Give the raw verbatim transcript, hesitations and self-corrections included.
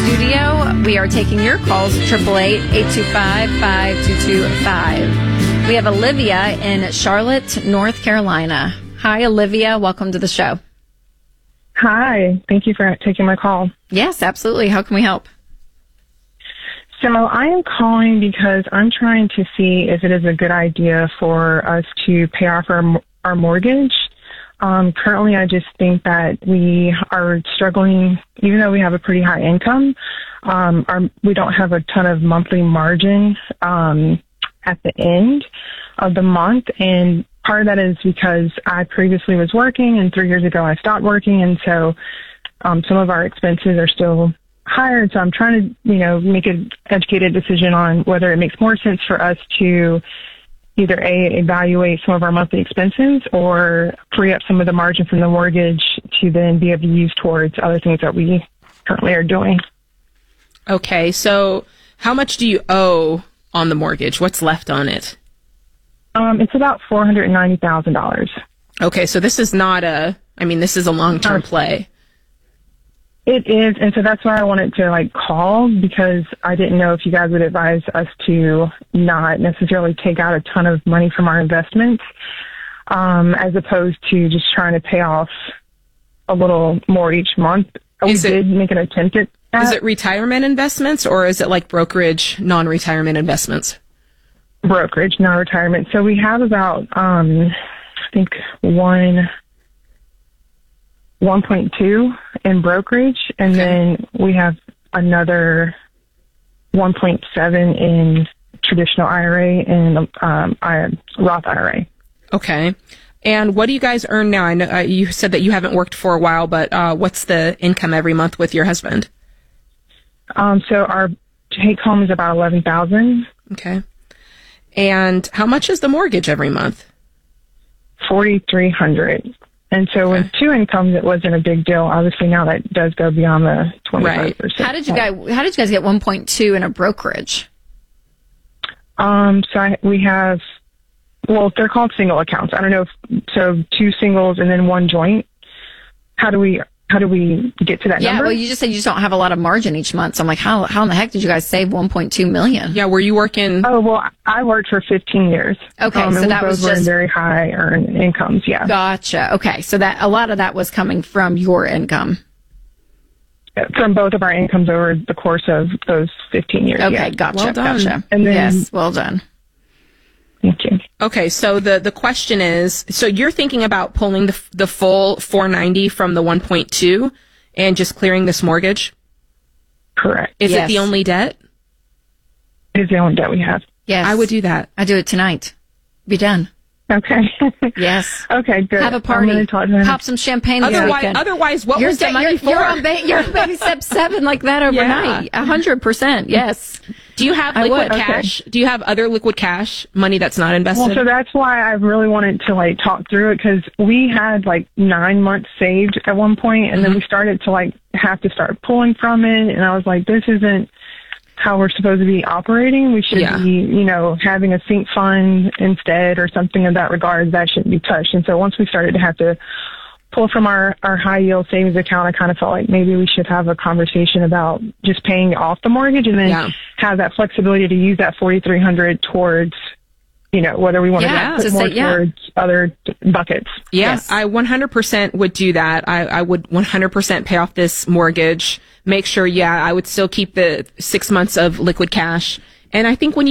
studio. We are taking your calls, eight eight eight, eight two five, five two two five. We have Olivia in Charlotte, North Carolina. Hi, Olivia. Welcome to the show. Hi. Thank you for taking my call. Yes, absolutely. How can we help? So I am calling because I'm trying to see if it is a good idea for us to pay off our, our mortgage. Um, currently, I just think that we are struggling, even though we have a pretty high income. Um, our, we don't have a ton of monthly margin um, at the end of the month. And part of that is because I previously was working, and three years ago I stopped working. And so um, some of our expenses are still higher. And so I'm trying to, you know, make an educated decision on whether it makes more sense for us to either A, evaluate some of our monthly expenses or free up some of the margin from the mortgage to then be able to use towards other things that we currently are doing. Okay, so how much do you owe on the mortgage? What's left on it? Um, it's about four hundred ninety thousand dollars. Okay, so this is not a, I mean, this is a long-term uh, play. It is, and so that's why I wanted to, like, call, because I didn't know if you guys would advise us to not necessarily take out a ton of money from our investments, um, as opposed to just trying to pay off a little more each month. We Is did it, make an attempt at that. Is it retirement investments, or is it like brokerage, non-retirement investments? Brokerage, non-retirement. So we have about, um, I think, one... one point two in brokerage, and okay. then we have another one point seven in traditional I R A and um, Roth I R A. Okay. And what do you guys earn now? I know uh, you said that you haven't worked for a while, but uh, what's the income every month with your husband? Um, so our take home is about eleven thousand dollars. Okay. And how much is the mortgage every month? forty-three hundred dollars. And so okay. with two incomes, it wasn't a big deal. Obviously, now that does go beyond the twenty-five percent. Right. How did you guys? How did you guys get one point two in a brokerage? Um. So I, we have, well, they're called single accounts. I don't know if so. Two singles and then one joint. How do we? How do we get to that yeah, number? well, you just said you just don't have a lot of margin each month. So I'm like, how how in the heck did you guys save one point two million dollars? Yeah, were you working? Oh, well, I worked for fifteen years. Okay, um, so and that we was both were in just very high earned incomes. Yeah, gotcha. Okay, so that a lot of that was coming from your income. From both of our incomes over the course of those fifteen years. Okay, yeah. gotcha, well done. gotcha. And then, yes, well done. Thank you. Okay, so the, the question is, so you're thinking about pulling the the full four ninety from the one point two and just clearing this mortgage? Correct. Is yes. it the only debt? It's the only debt we have. Yes, I would do that. I do it tonight. Be done. Okay. Yes. Okay, good. Have a party. I'm talk to Pop some champagne this Otherwise, weekend. otherwise, what you're was that de- money you're, for? You're on, ba- you're on baby step seven like that overnight. A hundred percent. Yes. Do you have I liquid would. cash? Do you have other liquid cash, money that's not invested? Well, so that's why I really wanted to, like, talk through it, because we had, like, nine months saved at one point, and mm-hmm. then we started to, like, have to start pulling from it, and I was like, this isn't how we're supposed to be operating. We should yeah. be, you know, having a sync fund instead or something of that regard. That shouldn't be touched. And so once we started to have to pull from our, our high yield savings account, I kind of felt like maybe we should have a conversation about just paying off the mortgage and then yeah. have that flexibility to use that forty-three hundred towards, you know, whether we want yeah, to put to more say, yeah. towards other buckets. Yeah, yes. I one hundred percent would do that. I, I would one hundred percent pay off this mortgage. Make sure, yeah, I would still keep the six months of liquid cash. And I think when you